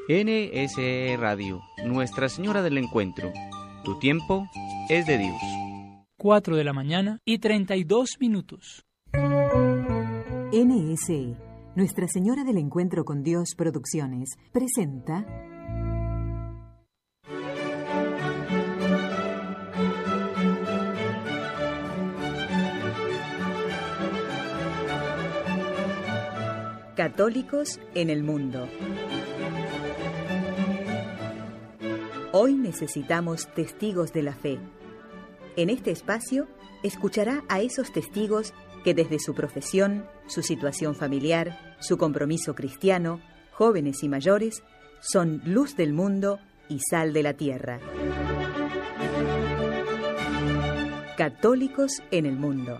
NSE Radio, Nuestra Señora del Encuentro. Tu tiempo es de Dios. 4 de la mañana y 32 minutos. NSE, Nuestra Señora del Encuentro con Dios Producciones, presenta... Católicos en el mundo. Hoy necesitamos testigos de la fe. En este espacio escuchará a esos testigos que desde su profesión, su situación familiar, su compromiso cristiano, jóvenes y mayores, son luz del mundo y sal de la tierra. Católicos en el mundo.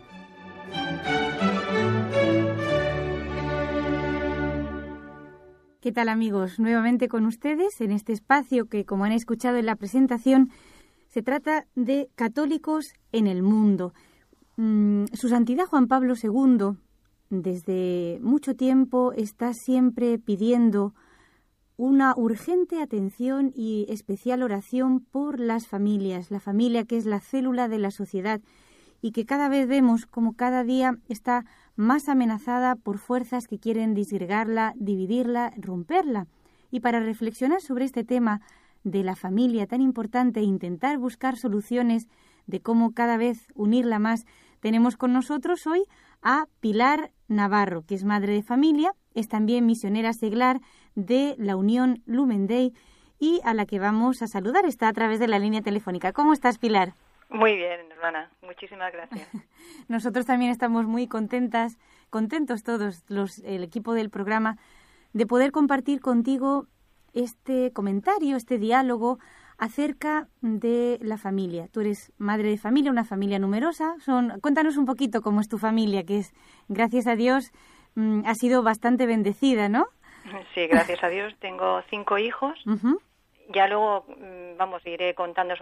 ¿Qué tal, amigos? Nuevamente con ustedes en este espacio que, como han escuchado en la presentación, se trata de católicos en el mundo. Su Santidad Juan Pablo II, desde mucho tiempo, está siempre pidiendo una urgente atención y especial oración por las familias, la familia que es la célula de la sociedad y que cada vez vemos como cada día está más amenazada por fuerzas que quieren disgregarla, dividirla, romperla. Y para reflexionar sobre este tema de la familia tan importante e intentar buscar soluciones de cómo cada vez unirla más, tenemos con nosotros hoy a Pilar Navarro, que es madre de familia, es también misionera seglar de la Unión Lumen Day y a la que vamos a saludar. Está a través de la línea telefónica. ¿Cómo estás, Pilar? Muy bien, hermana. Muchísimas gracias. Nosotros también estamos muy contentos todos el equipo del programa de poder compartir contigo este comentario, este diálogo acerca de la familia. Tú eres madre de familia, una familia numerosa. Cuéntanos un poquito cómo es tu familia, que es, gracias a Dios, ha sido bastante bendecida, ¿no? Sí, gracias a Dios. Tengo 5 hijos. Uh-huh. Ya luego, iré contando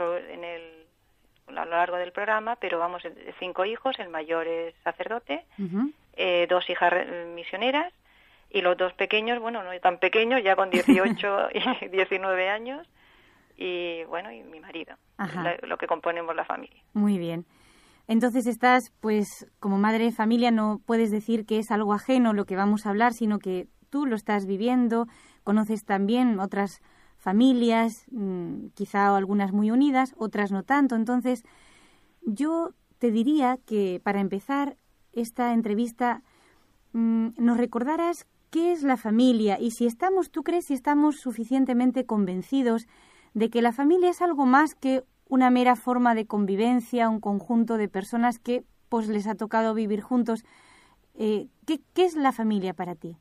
a lo largo del programa, pero 5 hijos. El mayor es sacerdote, uh-huh. 2 hijas misioneras y los 2 pequeños, no tan pequeños, ya con 18 y 19 años. Y y mi marido, lo que componemos la familia. Muy bien. Entonces estás, como madre de familia, no puedes decir que es algo ajeno lo que vamos a hablar, sino que tú lo estás viviendo, conoces también otras familias, quizá algunas muy unidas, otras no tanto. Entonces, yo te diría que para empezar esta entrevista nos recordaras qué es la familia y ¿tú crees si estamos suficientemente convencidos de que la familia es algo más que una mera forma de convivencia, un conjunto de personas que les ha tocado vivir juntos? ¿Qué es la familia para ti?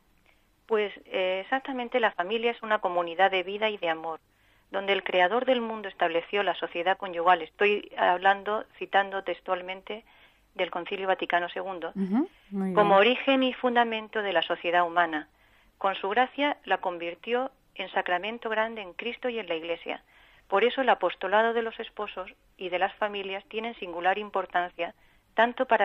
Exactamente, la familia es una comunidad de vida y de amor, donde el Creador del mundo estableció la sociedad conyugal. Estoy citando textualmente del Concilio Vaticano II, uh-huh. Como origen y fundamento de la sociedad humana. Con su gracia la convirtió en sacramento grande en Cristo y en la Iglesia. Por eso el apostolado de los esposos y de las familias tienen singular importancia tanto para